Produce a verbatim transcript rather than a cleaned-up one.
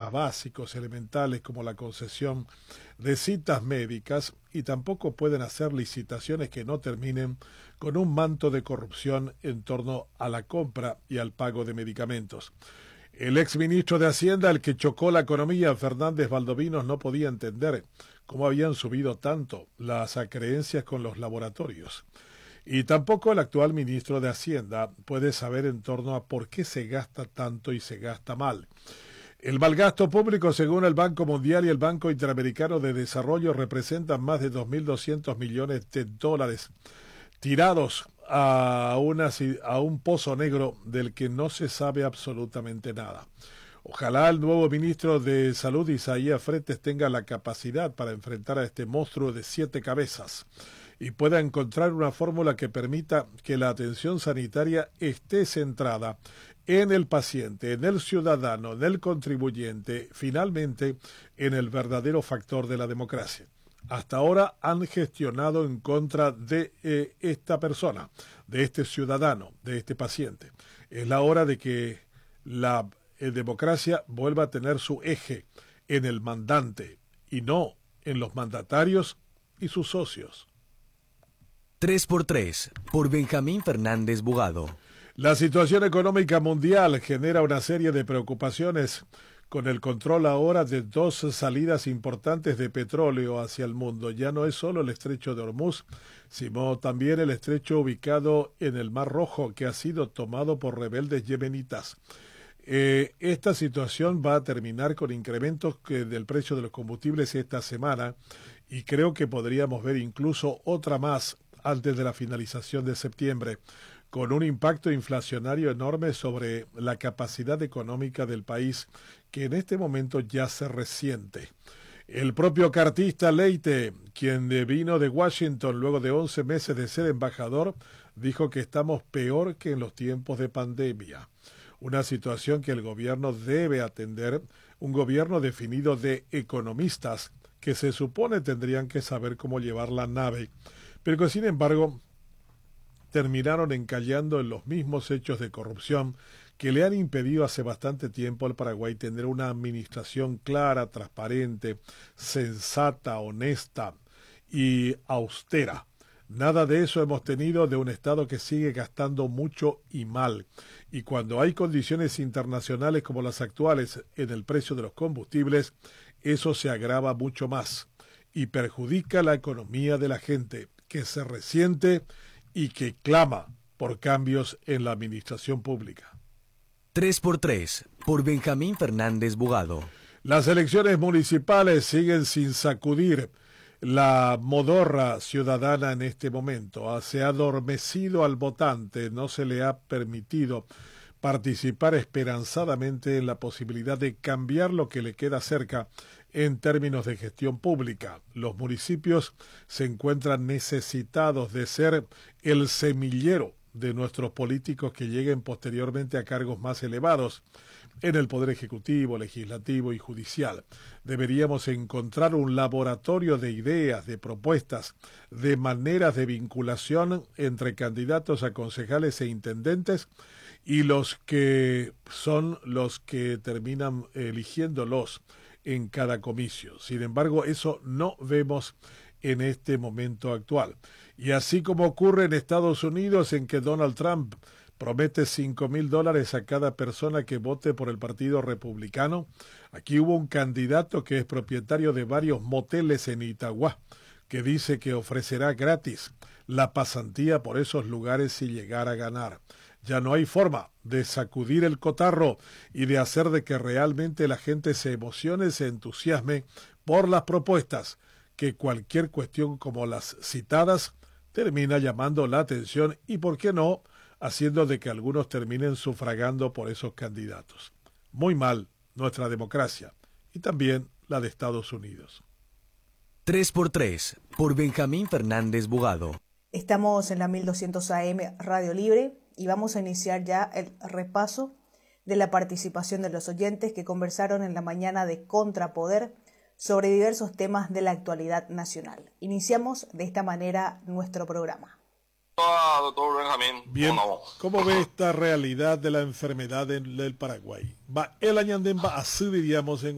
temas básicos, elementales, como la concesión de citas médicas, y tampoco pueden hacer licitaciones que no terminen con un manto de corrupción en torno a la compra y al pago de medicamentos. El exministro de Hacienda, el que chocó la economía, Fernández Valdovinos, no podía entender cómo habían subido tanto las acreencias con los laboratorios. Y tampoco el actual ministro de Hacienda puede saber en torno a por qué se gasta tanto y se gasta mal. El malgasto público, según el Banco Mundial y el Banco Interamericano de Desarrollo, representan más de dos mil doscientos millones de dólares tirados a, una, a un pozo negro del que no se sabe absolutamente nada. Ojalá el nuevo ministro de Salud, Isaías Fretes, tenga la capacidad para enfrentar a este monstruo de siete cabezas y pueda encontrar una fórmula que permita que la atención sanitaria esté centrada en el paciente, en el ciudadano, en el contribuyente, finalmente en el verdadero factor de la democracia. Hasta ahora han gestionado en contra de eh, esta persona, de este ciudadano, de este paciente. Es la hora de que la eh, democracia vuelva a tener su eje en el mandante y no en los mandatarios y sus socios. tres por tres, por Benjamín Fernández Bugado. La situación económica mundial genera una serie de preocupaciones con el control ahora de dos salidas importantes de petróleo hacia el mundo. Ya no es solo el estrecho de Hormuz, sino también el estrecho ubicado en el Mar Rojo, que ha sido tomado por rebeldes yemenitas. Eh, esta situación va a terminar con incrementos que del precio de los combustibles esta semana, y creo que podríamos ver incluso otra más antes de la finalización de septiembre, con un impacto inflacionario enorme sobre la capacidad económica del país, que en este momento ya se resiente. El propio cartista Leite, quien vino de Washington luego de once meses de ser embajador, dijo que estamos peor que en los tiempos de pandemia. Una situación que el gobierno debe atender, un gobierno definido de economistas que se supone tendrían que saber cómo llevar la nave, pero que sin embargo terminaron encallando en los mismos hechos de corrupción que le han impedido hace bastante tiempo al Paraguay tener una administración clara, transparente, sensata, honesta y austera. Nada de eso hemos tenido, de un Estado que sigue gastando mucho y mal. Y cuando hay condiciones internacionales como las actuales en el precio de los combustibles, eso se agrava mucho más y perjudica la economía de la gente, que se resiente y que clama por cambios en la administración pública. tres por tres, por Benjamín Fernández Bugado. Las elecciones municipales siguen sin sacudir la modorra ciudadana en este momento. Se ha adormecido al votante, no se le ha permitido participar esperanzadamente en la posibilidad de cambiar lo que le queda cerca en términos de gestión pública. Los municipios se encuentran necesitados de ser el semillero de nuestros políticos que lleguen posteriormente a cargos más elevados en el Poder Ejecutivo, Legislativo y Judicial. Deberíamos encontrar un laboratorio de ideas, de propuestas, de maneras de vinculación entre candidatos a concejales e intendentes y los que son los que terminan eligiéndolos en cada comicio. Sin embargo, eso no vemos en este momento actual. Y así como ocurre en Estados Unidos, en que Donald Trump promete cinco mil dólares a cada persona que vote por el Partido Republicano, aquí hubo un candidato que es propietario de varios moteles en Itagüá, que dice que ofrecerá gratis la pasantía por esos lugares si llegara a ganar. Ya no hay forma de sacudir el cotarro y de hacer de que realmente la gente se emocione, se entusiasme por las propuestas, que cualquier cuestión como las citadas termina llamando la atención y, ¿por qué no?, haciendo de que algunos terminen sufragando por esos candidatos. Muy mal nuestra democracia y también la de Estados Unidos. tres por tres, por Benjamín Fernández Bugado. Estamos en la mil doscientos A M Radio Libre y vamos a iniciar ya el repaso de la participación de los oyentes que conversaron en la mañana de Contrapoder sobre diversos temas de la actualidad nacional. Iniciamos de esta manera nuestro programa. Hola, doctor Benjamín. Bien, ¿cómo ve esta realidad de la enfermedad en el Paraguay? Va el año va así, diríamos, en